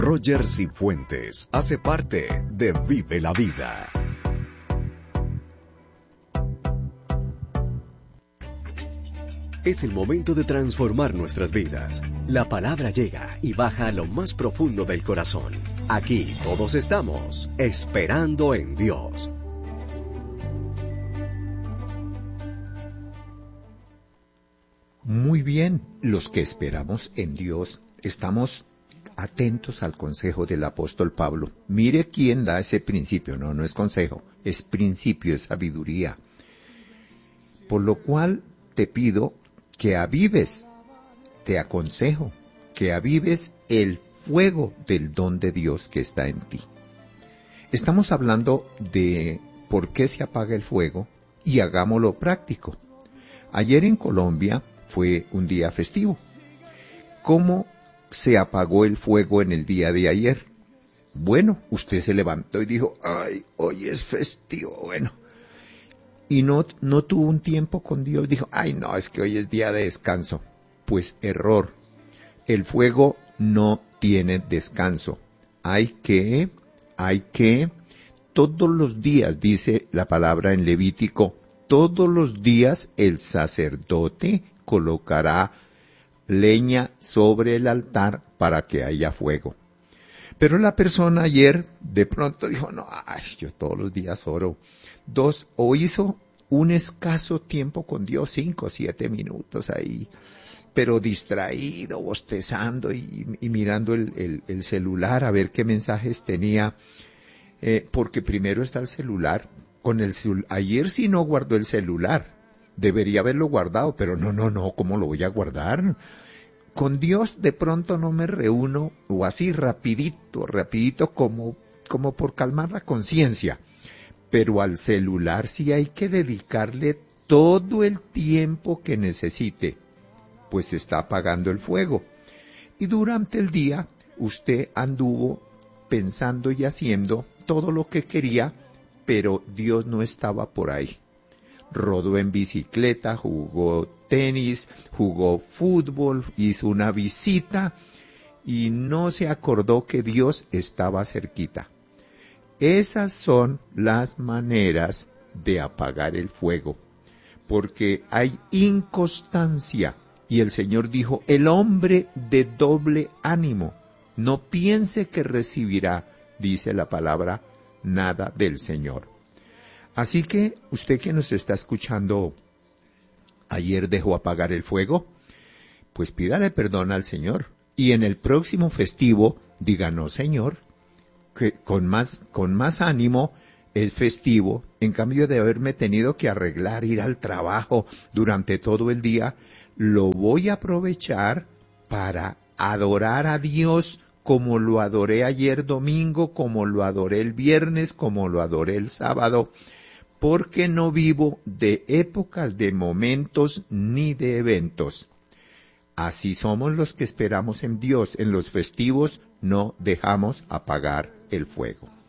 Roger Cifuentes hace parte de Vive la Vida. Es el momento de transformar nuestras vidas. La palabra llega y baja a lo más profundo del corazón. Aquí todos estamos esperando en Dios. Muy bien, los que esperamos en Dios estamos atentos al consejo del apóstol Pablo. Mire quién da ese principio, no es consejo, es principio, es sabiduría. Por lo cual te pido que avives, te aconsejo, que avives el fuego del don de Dios que está en ti. Estamos hablando de por qué se apaga el fuego y hagámoslo práctico. Ayer en Colombia fue un día festivo. ¿Cómo se apagó el fuego en el día de ayer? Bueno, usted se levantó y dijo, ay, hoy es festivo, bueno. Y no tuvo un tiempo con Dios, dijo, ay no, es que hoy es día de descanso. Pues error, el fuego no tiene descanso. Hay que, todos los días, dice la palabra en Levítico, todos los días el sacerdote colocará leña sobre el altar para que haya fuego. Pero la persona ayer de pronto dijo, no, yo todos los días oro. 2, o hizo un escaso tiempo con Dios, 5 o 7 minutos ahí, pero distraído, bostezando y mirando el celular a ver qué mensajes tenía, porque primero está el celular. Ayer sí no guardó el celular, debería haberlo guardado, pero no, ¿cómo lo voy a guardar? Con Dios de pronto no me reúno, o así rapidito, como por calmar la conciencia. Pero al celular sí hay que dedicarle todo el tiempo que necesite, pues está apagando el fuego. Y durante el día usted anduvo pensando y haciendo todo lo que quería, pero Dios no estaba por ahí. Rodó en bicicleta, jugó tenis, jugó fútbol, hizo una visita y no se acordó que Dios estaba cerquita. Esas son las maneras de apagar el fuego, porque hay inconstancia. Y el Señor dijo, el hombre de doble ánimo, no piense que recibirá, dice la palabra, nada del Señor. Así que usted que nos está escuchando, ayer dejó apagar el fuego, pues pídale perdón al Señor. Y en el próximo festivo, diga, no Señor, que con más ánimo es festivo, en cambio de haberme tenido que arreglar, ir al trabajo durante todo el día, lo voy a aprovechar para adorar a Dios como lo adoré ayer domingo, como lo adoré el viernes, como lo adoré el sábado, porque no vivo de épocas, de momentos, ni de eventos. Así somos los que esperamos en Dios. En los festivos no dejamos apagar el fuego.